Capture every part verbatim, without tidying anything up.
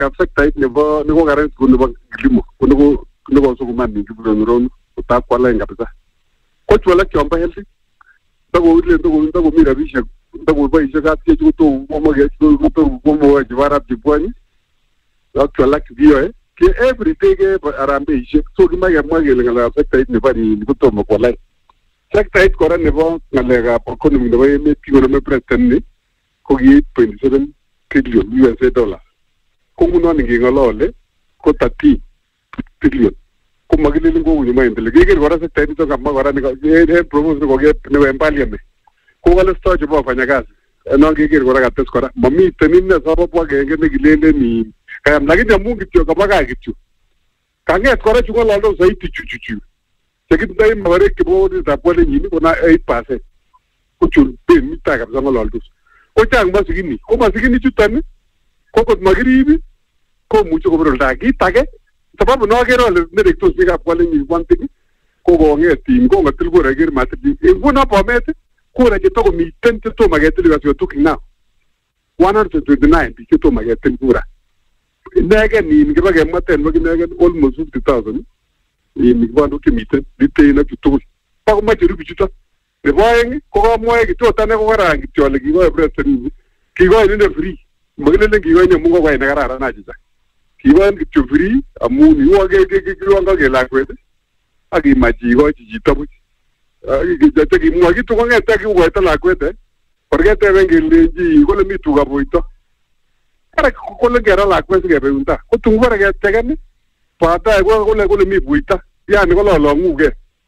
kap sektait nebo neko karan nebo kilimo nebo nebo sukuman ni kibronron uta kwala ngapisa ko chwala kyomba healthy tago ile tago tago mira bisha tago baisha ka tie to mo ge to to mo jivara dipwani chwala kibio eh ke every day ke arambe ishe so ki mage mage ngala sektait ne bari ni to mo kwala sektait kora nebo ngalega economy nebo emet kiko me president ni ko gi twenty-seven trillion U S A dollars ko nguno ni ngolole ko thirty trillion ko magilele ngo nyuma endele gege kora sektait to kama kora ni e propose ko ge ne parliament ko wala sto je bo fanya kazi no gege kora kates kora mami teninne sababu gege ne gilele ni kaya lakini mungu tio kama ka kitu kanget kora chuko lalo zaidi chuchuchu sekit dai mare ke bo ni tapole ni kuna eight percent ko chul be mita ka zango lalo ko chang masigini ko masigini chutani ko ko magribi ko mucho ko bro dagi tage sababu no agero ne rectos biga kwale ni one thing ko go ngeti ngo ngatil go regir matri e nguna pomete ko ra to ko mi tente to mageti ga to talking now one hundred twenty-nine bi to mageti pura nega ni ngiba ga maten magi nega almost fifty thousand ni ngiba ndo kimite dite na to pa ko majiru bi chuta ne boyeng ko ko moye ki to tane ko rangi to le gi go president ki go ni free magile ngi go ni mu go ga na gara na jiza kiwan ki to free amu ni wo ge ge ge wanga ge la kwete agi maji go ji to agi ge jate ki mu agi to ko ngeta ki go ta la kwete porque te ven ge le ji ko le mi tu ga boito para ko le gera la kwete ge pregunta ko tu ngora ge te ga ni pa ta go ko le ko le mi buita ya ni ko lo lo ngu ge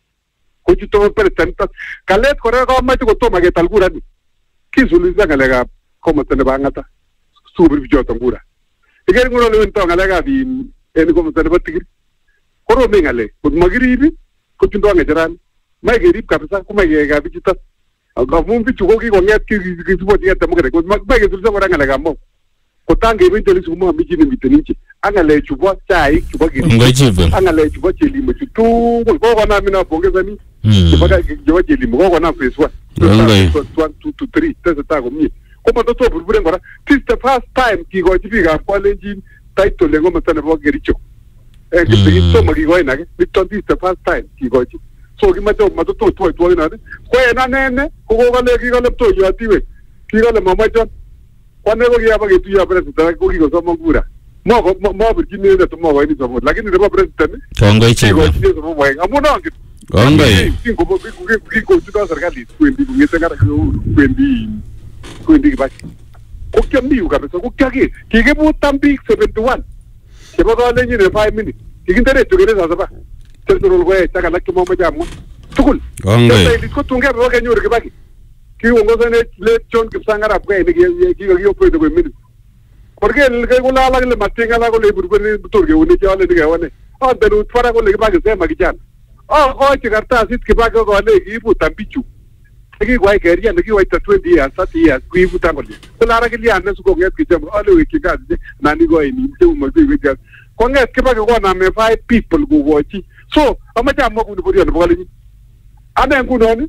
ko ci to presenta kalet kore ko ma ko to ma ge talgura ni kisuliza ngalega ko mtene bangata subir bijota ngura igere ngulo le nto ngalega bi en ko mtene batigir ko ro mengale ko magiribi ko tundo ngajaran ma ge rib kabisa ko ma ge ga bijita aga mumbi chuko ki ko nget ki ki tubo ti ete mo ge ko ma ge sulza ko ngalega mo ko tange bi tele sumo mi jini mitenichi angale chubo chai chubo gi angale chubo cheli mo chutu ko ko na mina pongeza ni Baga jowa jeli mo ko na phase one one two to three tese ta ko mi ko ma to to burbure ngora this the first time ki go tibiga college title le ngoma tane bo gericho e ki to ma ki go ina ke this the first time ki go ti so ki ma to ma to to to to ina ko ena nene ko ko le ki go le to yo atiwe ki go le mama jon kwane ko ya ba ke tu ya president ko ki go so mangura mo mo mo birgine de to mo wa ni so lakini de ba president tongo ichi ko ti so mo wa amuno Ongai. Cinco por cinco que que chuta sergali, quindi mi tenga quindi quindi ba. Ko kembi u kabisa ko kyage. Kige bu tambi seventy-one. Ke ba gale ni five minutes. Kige ndere to gele sasa ba. Tertoro ko e taka lakki mo ma jamu. Tukul. Ongai. Ko tunge ba ga nyur ke baki. Ki wongo sene le chon ke sangara ko e ni ki ki yo ko ko minutes. Porque el que la la le matinga la ko le burbur turge uni jale diga wane. Ah delu fara ko le ba ke ma gijan. Oh, oh, che carta sit che paga con lei che butta bichu. Che guai che riane che guai twenty years, thirty years, qui butta con lei. Quella che gli hanno su con che siamo, oh lui che cazzo, nani guai ni tu mo qui che. Con che paga con na me five people go watch. So, ama già mo con burio no lì. Ana con non.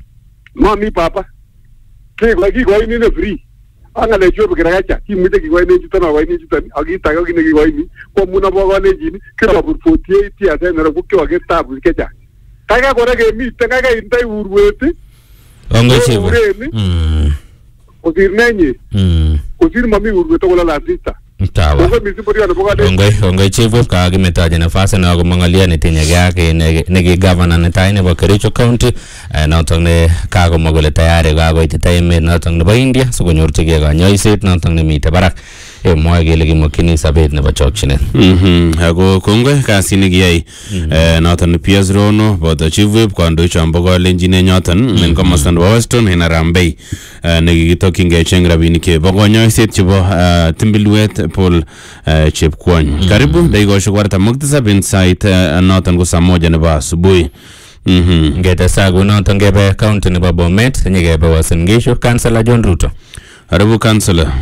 Mami papa. Che guai che guai ni ne free. Anga le job che ragazza, chi mi te che guai ne città no guai ni città. Agi ta che ne guai ni. Come una boga ne gini, che la per forty-eight ya te ne ro che che sta che già. Taga gore che mi te ga indai urwete. Ongo ichi. Mm. O dir nenye. Mm. O dir mami urwete ko la artista. Tawa. Ko mi sipo yana boga le. Ongo ongo ichi vo ka ga metaje na fase na go mangalia ne tinya ga ke ne ne governor ne tai ne ba Kericho County na tong ne ka go magole tayare ga go ite tai me na tong ne ba India so go nyorte ga nyoiset na tong ne mi te barak e moy gele gi mokini sabet ne ba chokchine mhm ago kongwe kasi ni giyai eh noton Piers Rono bodo chief kwando chambo go lenjine nyoton men ko mastan Western hina Rambey ne gi talking ge chengra bini ke bogo nyoiset chibo timbilwet Paul Chepkwony karibu dai go shwarta muktasab insight noton go saa moja ne ba asubuhi mhm ngeta sagu noton gebe county ne ba Bomet nyegebe Uasin Gishu Councillor John Ruto karibu councillor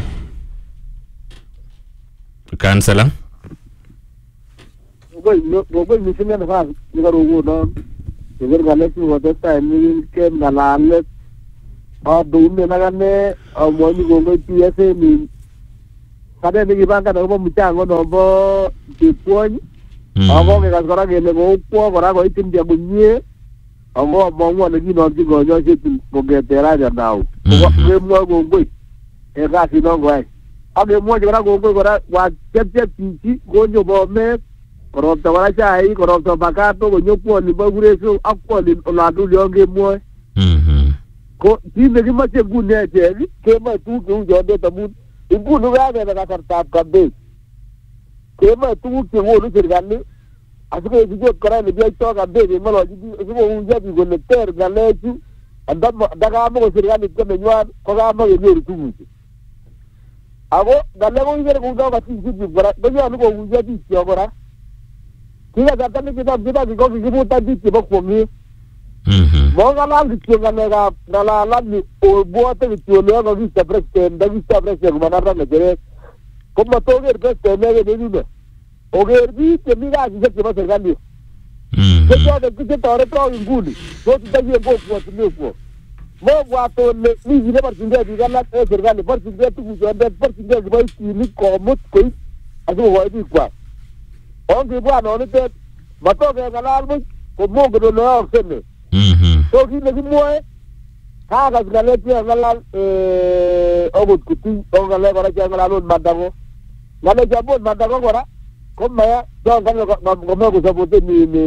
Councillor Boy, no, boy, mi sini na ni ka rugo no. Iber gale ki wada ta ni ke nalale. A do me na gane a mo ni go go P S A ni. kade nikipangan akobo mchango nombo chepkwony ako kekas kora kele kokwo kora koit India komie ako among'u nekinomchi konyoiset kong'ete Raja Nau kemwoe kongoi en kasit non koyai ak kemwochi kora kongoi kora wachepchep chichi konyo Bomet koropta kora chaik koropta Bakato konyo kwoni bo Kureso ak kwoni olandul yon kemwoe ko kit nekimoche nguni echek kemoe tuguk cheu chondet amun inguni kakebe kasartab campaign kemoe tuguk chekonu serikali asikesichot kora nekiyoitoi campaign keng'ololchi biik asikouyo biik kole ter ng'alechu ndakamako serikalit ko nenywan ko kamakenyoru tuguchu ako ng'alek ko kikere kouno katinyi biik kora konyolu kouyo biikchok kora kikasarta nekitam kitam ko kikimutan biik chebo kwong'et mong'alal kityo ng'alekab ng'alalani obwote kityo ole yon kakisto president ndakisto president komanarta ng'echeret komatoker president neken en yuno oker biik chemi kasisiek chebo serikali chechotet chetoretok inguni chotutakie kokwotinwekwok mobwat ole mi kit neborchingei biik alak en serikali borchingei tuguchondet borchingei kiboitinik komut koib asikokoi biikwak ongebwat nonitet matokeng'alal buch komongen ole yookse ne so kit nekimwoe kakas ng'alek chekang'alal okot Kutiny ako ng'alek kora chekang'alal ot Mandago ng'alek chebo ot Mandago kora komaya chon kame komoe kosapoten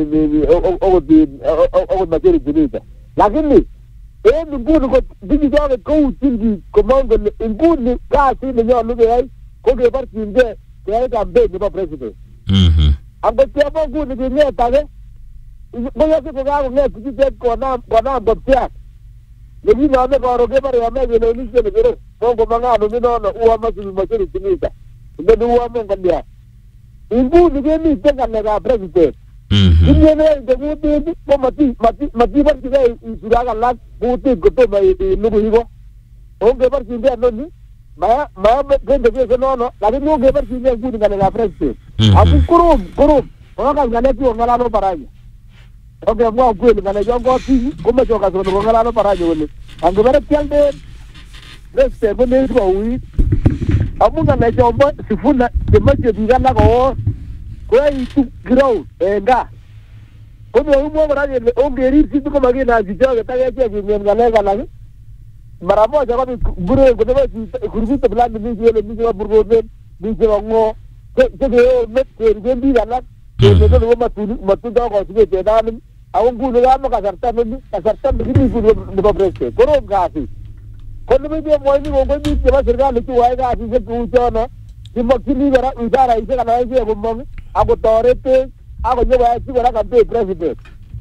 okot majority leader lakini en inguni ko bichuchoket koutyin biik komong kole inguni kasit nenyolu keyai ko keborchingei keyai campaign nebo president angot chebo nguni king'et age koyoche kokakong'et bichutet konam konam kopcheak nekinome koro kebore yome kelewenishet nekero kongomang'anumi nono uamasubi majority leader ingeni uame ngolian inguni kemiten ng'alekab president kimyeneke kutit ko matiborchigei isur ak alak kutit kotomo ilugui ko ongeborchingei noni mayome kende kese nono lakini ongeborchingei nguni ng'alekab president aku korom korom okas ng'alek chekong'alal Oparanya ongemwa ukweli ng'alechon kotinyi komoche okas kole kong'alal Oparanya kole angibore kialden president ko nekit kouit amu ng'alechon bo Sifuna chemoche biik alak kowon koyaitu ground en gaa komokimwoe kora kele ongerib situ komakinam chichoket ak echek kingen ng'alek alak mara moja kobit buren konebo kurubito fulani mi kele mi chebo Burkomen mi chebo ng'o chekeomet keriben biik alak kele ko matundoi kosibet en anim ako nguni kamo kasarta nemi kasarta nekimi nguni nebo president korom kasit ko nemeche mwoini kongoi biik chebo serikali chekoyoe kasisiek cheu chono kimokyini kora wisaraisiek anan echek komong akotoretech akonyokoyochi kora campaign president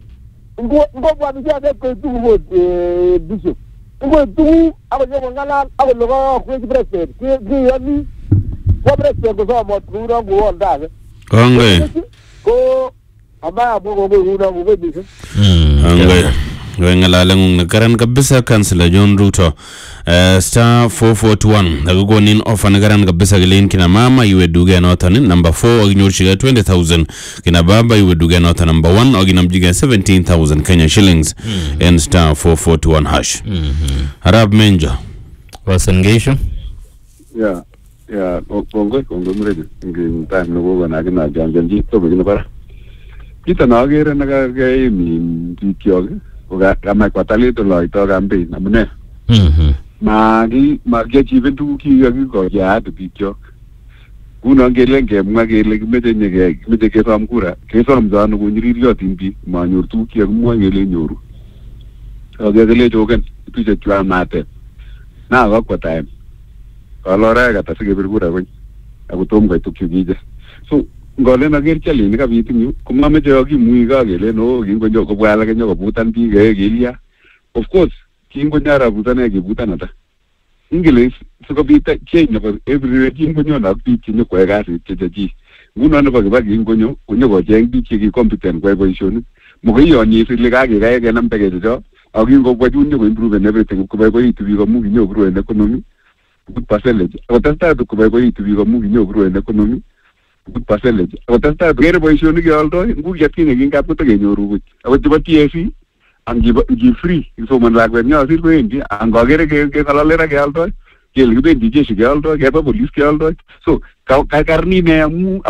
ngobwa bichotet koib tuguk ot bishop ngoib tuguk akonyokong'alal akole koyokwech president kiyoni ko president kosomot kounon kowon age kongoi ko amaya mwoko kongoi kounon kongoi missing kongoi ng'alale ng'ung nekaran kabisa Councillor John Ruto uh, star four forty-one akakonin offer nekaran kabisa kilen kina mama iwe duge noton number four akinyorchigei twenty thousand kina baba iwe duge noton number one akinamjigei seventeen thousand Kenya shillings mm. and star four forty-one hash mm-hmm. Harab Menjo wasangeisho ya ya kongoi kongoi mreje ngin time nugo na kina janjanji to begin para kita nagere nakagei mi bikyog kama kwa talito loito campaign amune mhm magi magi chiven tu ki yaki ko ya tu bicho kuno ngele ngemwa kele kimeche nyege kimeche kesom kura kesom zanu kunyiriotin bi manyor tu ki yakimwa ngele nyoru agele jogen tuje twa mate na ga kwa time kalora ga tasige birgura kon akutom ga tu kije so ngole na gerchali ni kabiti nyu kumameche yakimui ga kele no kingo joko bwala kenyo kobutan bi ge gelia of course kingo nyara butana ge butana ta ingile sikobita change nebo every kingo nyona bi kinyo kwa gasi checheji nguno nebo ba kingo nyo kunyo ko jeng bi ki competent kwa boisioni mugiyo ni sile ga ge ga ge nambe ge jo agingo kwa junyo ko improve and everything ko ba ko itu bi ko mugi nyo grow in economy good percentage ko tasta to ko ba ko itu bi ko mugi nyo grow in economy good percentage otasta gere boisioni ke aldo ngu yakine ginga puto ke nyoru buch ako tiba T S C angi gi free so man lagwe nyo sir ko endi ango gere ke ke kalolera ke aldo kele kibendi jeshi kealdoi, keba police kealdoi. So kakarni ne amu